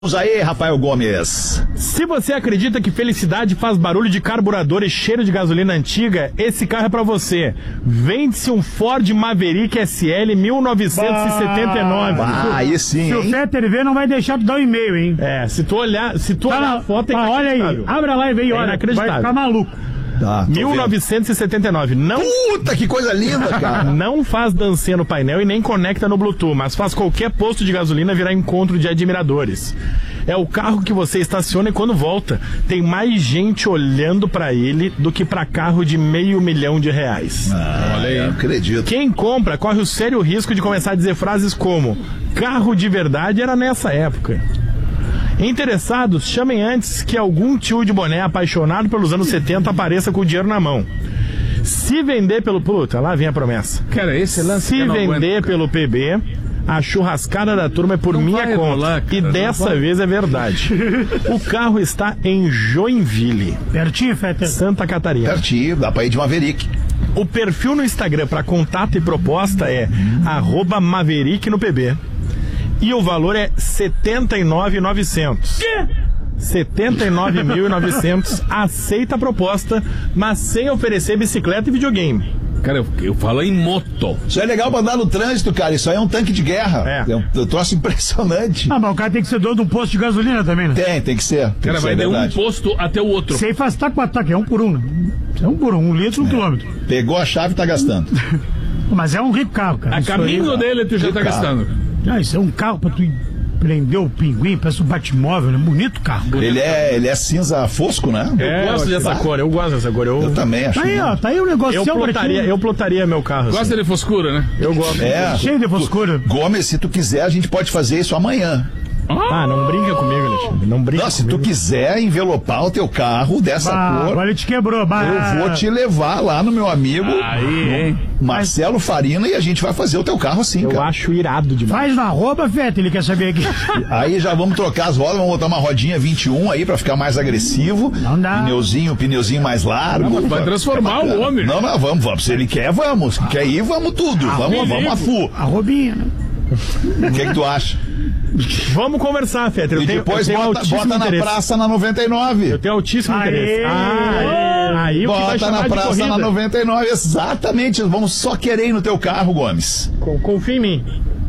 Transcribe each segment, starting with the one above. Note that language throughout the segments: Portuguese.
Vamos aí, Rafael Gomes. Se você acredita que felicidade faz barulho de carburador e cheiro de gasolina antiga, esse carro é pra você. Vende-se um Ford Maverick SL 1979. Aí sim. Se o Fetter ver, não vai deixar de dar um e-mail, hein? Se tu olhar a foto, olha aí, abre lá e vem, olha, vai ficar maluco. Tá, 1979. Não, puta, que coisa linda, cara. não faz dancinha no painel e nem conecta no Bluetooth, mas faz qualquer posto de gasolina virar encontro de admiradores. É o carro que você estaciona e quando volta, tem mais gente olhando pra ele do que pra carro de R$500 mil. Olha aí, acredito. Quem compra corre o sério risco de começar a dizer frases como: carro de verdade era nessa época. Interessados, chamem antes que algum tio de boné apaixonado pelos anos 70 apareça com o dinheiro na mão. Se vender pelo... Puta, lá vem a promessa. Cara, esse lance Se vender pelo PB, a churrascada da turma é por Não minha vai conta. rolar, cara, e dessa vez é verdade. O carro está em Joinville, Pertinho, Fetter. Santa Catarina. Pertinho, dá pra ir de Maverick. O perfil no Instagram para contato e proposta é @Maverick no PB. E o valor é R$ 79.900. Quê? 79.900. Aceita a proposta, mas sem oferecer bicicleta e videogame. Cara, eu falo em moto. Isso é legal pra andar no trânsito, cara. Isso aí é um tanque de guerra. É. um troço impressionante. Ah, mas o cara tem que ser dono de um posto de gasolina também, né? Tem que ser. Cara, vai de um posto até o outro. Isso aí faz taco a taco, é um por um, né? É um por um, 1 litro, 1 quilômetro. Pegou a chave e tá gastando. Mas é um rico carro, cara. A Isso caminho aí, dele tu já Que tá carro. gastando. isso é um carro pra tu prender o pinguim, parece um Batmóvel, né? Bonito carro. Ele é cinza fosco, né? Eu gosto dessa cor, eu gosto dessa cor. Eu também acho. Tá aí, ó, tá aí o negócio. Eu plotaria meu carro. Gosta de foscura, né? Eu gosto. É. Cheio de foscura. Gomes, se tu quiser, a gente pode fazer isso amanhã. Ah, não brinca comigo, Alexandre. Não brinca Não, se comigo. tu quiser envelopar o teu carro dessa cor, Agora ele te quebrou. eu vou te levar lá no meu amigo Aí, hein? Marcelo Farina e a gente vai fazer o teu carro assim, Eu cara. acho irado demais. Faz no @, ele quer saber aqui. Aí já vamos trocar as rodas, vamos botar uma rodinha 21 aí pra ficar mais agressivo. Não dá. Pneuzinho mais largo. Vai transformar o homem. Não, vamos. Se ele quer, vamos. Se quer ir, vamos tudo. Vamos a full. A Robinha, né? O que tu acha? Vamos conversar, Fetter. E depois bota na praça na 99. Eu tenho altíssimo Aê! interesse. Aí o que vai Bota chamar na de praça corrida. na 99, exatamente. Vamos só querer ir no teu carro, Gomes. Confia em mim.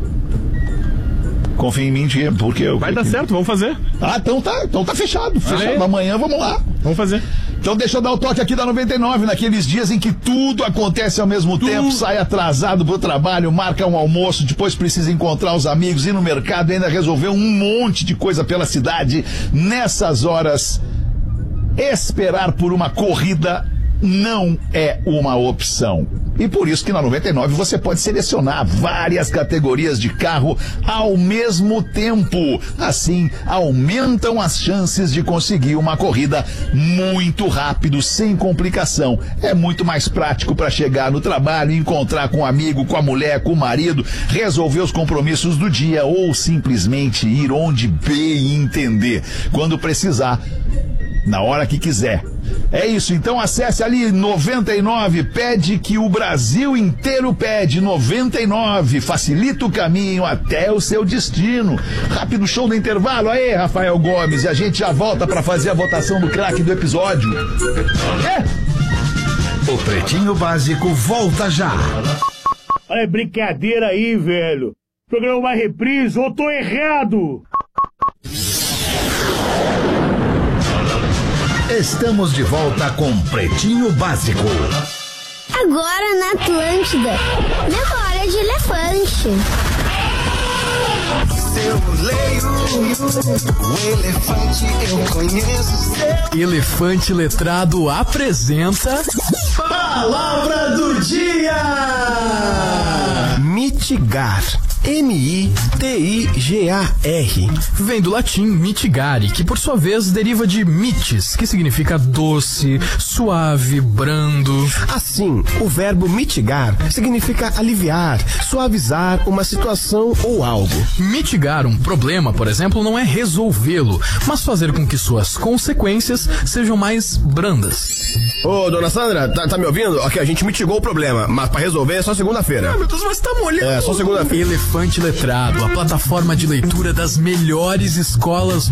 Confia em mim, porque eu. Vai dar certo, vamos fazer. Ah, então tá fechado. Fechado. Amanhã vamos lá. Vamos fazer. Então deixa eu dar o toque aqui da 99, naqueles dias em que tudo acontece ao mesmo tempo, sai atrasado pro trabalho, marca um almoço, depois precisa encontrar os amigos, ir no mercado e ainda resolver um monte de coisa pela cidade. Nessas horas, esperar por uma corrida não é uma opção. E por isso que na 99 você pode selecionar várias categorias de carro ao mesmo tempo. Assim, aumentam as chances de conseguir uma corrida muito rápido, sem complicação. É muito mais prático para chegar no trabalho, encontrar com um amigo, com a mulher, com o marido, resolver os compromissos do dia ou simplesmente ir onde bem entender. Quando precisar, na hora que quiser. É isso, então acesse ali 99, pede que o Brasil inteiro pede 99, facilita o caminho até o seu destino. Rápido show do intervalo aí, Rafael Gomes, e a gente já volta pra fazer a votação do craque do episódio. O Pretinho Básico volta já. Olha, brincadeira aí, velho. O programa vai reprise, ou tô errado? Estamos de volta com Pretinho Básico. Agora na Atlântida, memória de elefante. Eu leio o elefante, eu conheço seu. Elefante Letrado apresenta Palavra do dia! Mitigar. M-I-T-I-G-A-R. Vem do latim mitigare, que por sua vez deriva de mitis, que significa doce, suave, brando. Assim, o verbo mitigar significa aliviar, suavizar uma situação ou algo. Mitigar um problema, por exemplo, não é resolvê-lo, mas fazer com que suas consequências sejam mais brandas. Ô, dona Sandra, tá me ouvindo? Ok, a gente mitigou o problema, mas pra resolver é só segunda-feira. Ah, meu Deus, mas tá molhando. É, só segunda-feira. Elefante Letrado, a plataforma de leitura das melhores escolas